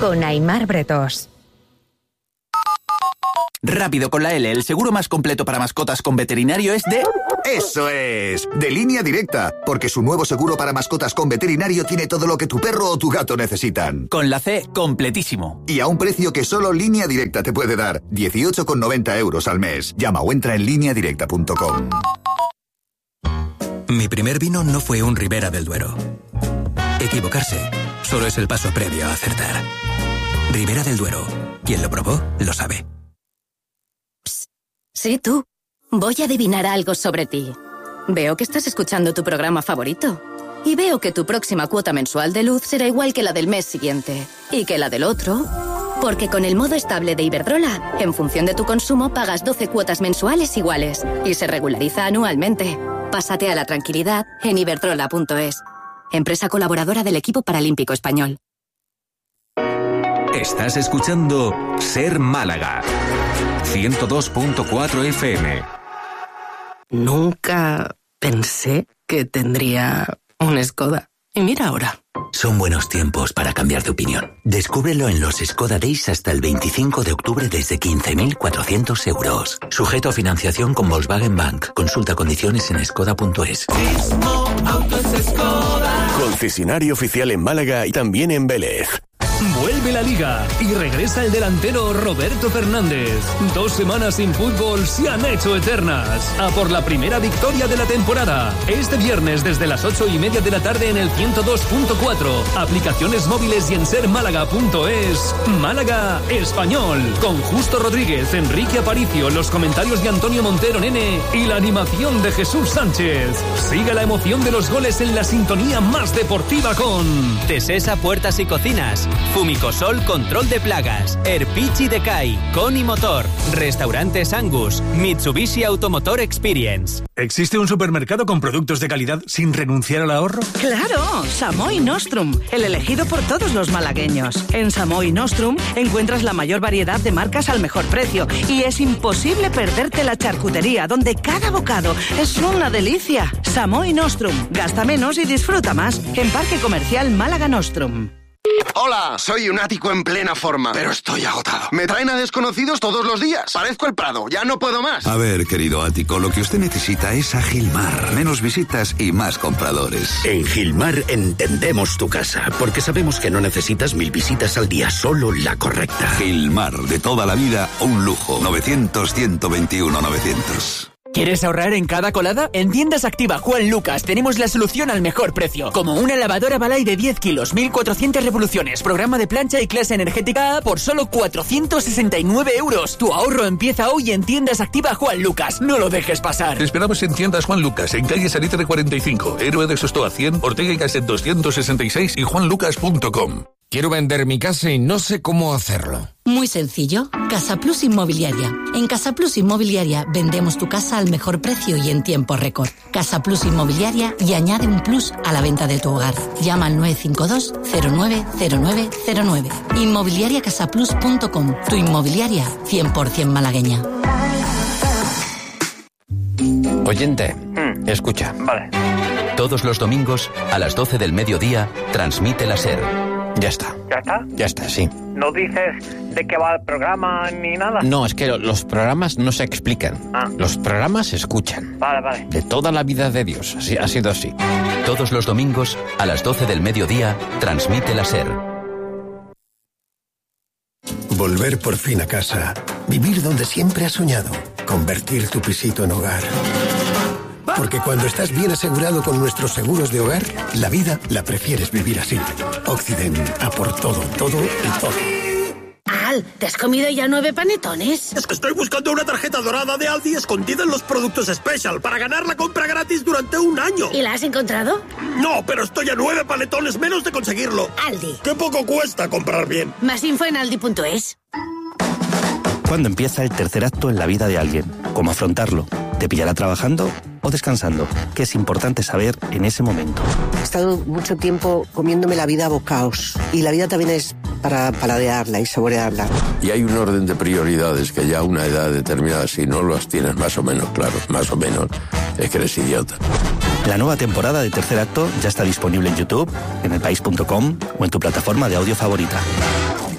con Aimar Bretós. Rápido con la L, el seguro más completo para mascotas con veterinario es de... ¡Eso es! De Línea Directa, porque su nuevo seguro para mascotas con veterinario tiene todo lo que tu perro o tu gato necesitan. Con la C, completísimo. Y a un precio que solo Línea Directa te puede dar, 18,90 € al mes. Llama o entra en lineadirecta.com. Mi primer vino no fue un Ribera del Duero. Equivocarse solo es el paso previo a acertar. Ribera del Duero. Quien lo probó, lo sabe. Psst. Sí, tú. Voy a adivinar algo sobre ti. Veo que estás escuchando tu programa favorito. Y veo que tu próxima cuota mensual de luz será igual que la del mes siguiente. Y que la del otro. Porque con el modo estable de Iberdrola, en función de tu consumo, pagas 12 cuotas mensuales iguales. Y se regulariza anualmente. Pásate a la tranquilidad en iberdrola.es. Empresa colaboradora del equipo paralímpico español. Estás escuchando Ser Málaga. 102.4 FM. Nunca pensé que tendría un Skoda. Y mira ahora. Son buenos tiempos para cambiar de opinión. Descúbrelo en los Skoda Days hasta el 25 de octubre desde 15.400 €. Sujeto a financiación con Volkswagen Bank. Consulta condiciones en skoda.es. Concesionario oficial en Málaga y también en Vélez. Vuelve la Liga y regresa el delantero Roberto Fernández. 2 semanas sin fútbol se han hecho eternas. A por la primera victoria de la temporada. Este viernes desde las 8:30 de la tarde en el 102.4. Aplicaciones móviles y en sermálaga.es. Málaga Español. Con Justo Rodríguez, Enrique Aparicio, los comentarios de Antonio Montero Nene y la animación de Jesús Sánchez. Sigue la emoción de los goles en la sintonía más deportiva con Tesesa Puertas y Cocinas, Fumicosol Control de Plagas, Erpichi Decay, Coni Motor, Restaurantes Angus, Mitsubishi Automotor Experience. ¿Existe un supermercado con productos de calidad sin renunciar al ahorro? ¡Claro! Samoy Nostrum, el elegido por todos los malagueños. En Samoy Nostrum encuentras la mayor variedad de marcas al mejor precio y es imposible perderte la charcutería, donde cada bocado es una delicia. Samoy Nostrum, gasta menos y disfruta más. En Parque Comercial Málaga Nostrum. Hola, soy un ático en plena forma, pero estoy agotado. Me traen a desconocidos todos los días. Parezco el Prado, ya no puedo más. A ver, querido ático, lo que usted necesita es a Gilmar. Menos visitas y más compradores. En Gilmar entendemos tu casa, porque sabemos que no necesitas 1000 visitas al día, solo la correcta. Gilmar, de toda la vida, un lujo. 900-121-900. ¿Quieres ahorrar en cada colada? En Tiendas Activa Juan Lucas tenemos la solución al mejor precio. Como una lavadora Balay de 10 kilos, 1400 revoluciones, programa de plancha y clase energética A por solo 469 €. Tu ahorro empieza hoy en Tiendas Activa Juan Lucas. No lo dejes pasar. Te esperamos en Tiendas Juan Lucas, en calle Salitre 45, Héroe de Sostoa 100, Ortega y Gasset 266 y juanlucas.com. Quiero vender mi casa y no sé cómo hacerlo. Muy sencillo. Casa Plus Inmobiliaria. En Casa Plus Inmobiliaria vendemos tu casa al mejor precio y en tiempo récord. Casa Plus Inmobiliaria y añade un plus a la venta de tu hogar. Llama al 952 090909. Inmobiliariacasaplus.com. Tu inmobiliaria 100% malagueña. Oyente, escucha. Vale. Todos los domingos, a las 12 del mediodía, transmite la SER. Ya está. ¿Ya está? Ya está, sí. ¿No dices de qué va el programa ni nada? No, es que los programas no se explican. Los programas se escuchan. Vale. De toda la vida de Dios. Así, ha sido así. Todos los domingos, a las 12 del mediodía, transmite la SER. Volver por fin a casa. Vivir donde siempre has soñado. Convertir tu pisito en hogar. Porque cuando estás bien asegurado con nuestros seguros de hogar, la vida la prefieres vivir así. Occident, a por todo, todo y todo. Al, ¿te has comido ya 9 panetones? Es que estoy buscando una tarjeta dorada de Aldi escondida en los productos Special para ganar la compra gratis durante un año. ¿Y la has encontrado? No, pero estoy a 9 panetones menos de conseguirlo. Aldi. ¡Qué poco cuesta comprar bien! Más info en aldi.es. ¿Cuándo empieza el tercer acto en la vida de alguien? ¿Cómo afrontarlo? ¿Te pillará trabajando o descansando? ¿Qué es importante saber en ese momento? He estado mucho tiempo comiéndome la vida a bocaos. Y la vida también es para paladearla y saborearla. Y hay un orden de prioridades que ya a una edad determinada, si no las tienes más o menos claros, más o menos, es que eres idiota. La nueva temporada de Tercer Acto ya está disponible en YouTube, en elpaís.com o en tu plataforma de audio favorita.